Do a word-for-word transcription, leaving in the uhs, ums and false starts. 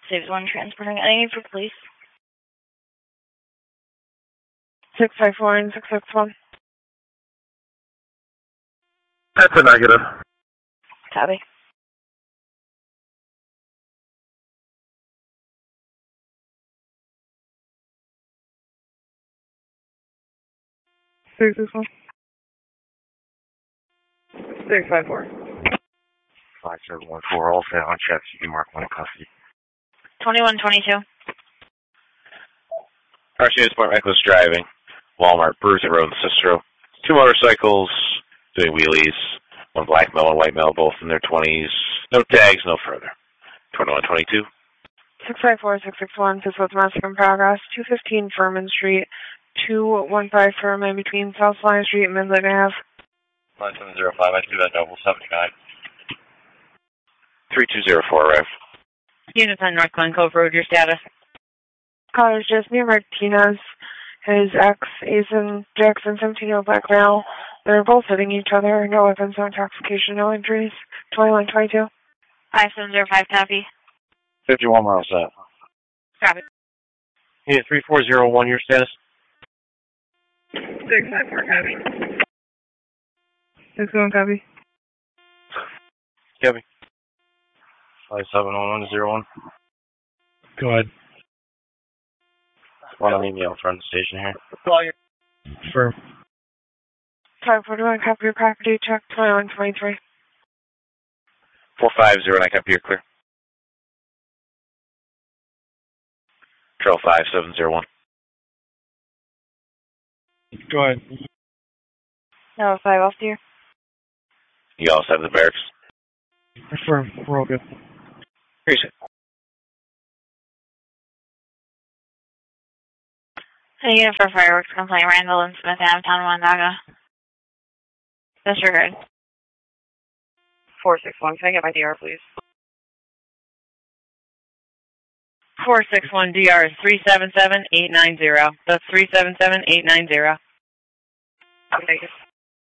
Saves one transporting. Any need for police? six five four and six six one. That's a negative. Copy. six six one. six five four. five seven one four, all set on check. You can mark one in custody. twenty-one twenty-two. Carson Sport reckless driving. Walmart, Bruiser Road, Cicero. Two motorcycles doing wheelies. One black male, one white male, both in their twenties. No tags, no further. twenty-one twenty-two. six five four six six one, physical domestic in progress. two fifteen Furman Street. two one five Furman between South Line Street and Midland Ave. nine seven zero five, I see that double seventy-nine. three two zero four, arrive. Unit ten North Glen Cove Road, your status. Callers Jasmine Martinez, his ex, Azen Jackson, seventeen-year-old black male. They're both hitting each other. No weapons, no intoxication, no injuries. twenty-one twenty-two. five seven zero five, copy. fifty-one, we're all set. Copy. Unit three four zero one, your status? six five four, copy. six one, copy. Copy. five seven one one zero one. Go ahead. One on email from the station here. Firm. five forty-one, copy your property check. twenty-one twenty-three. four five zero nine, copy, you're clear. Trail five seven zero one. Go ahead. No, five off here. You also have the barracks. Firm. We're all good. Appreciate it. Hey, unit for fireworks complaint, Randall and Smith Ave, Town of Onondaga. Disregard. four six one, can I get my D R, please? four six one D R is three seven seven eight nine zero. That's three seven seven eight nine zero. Okay.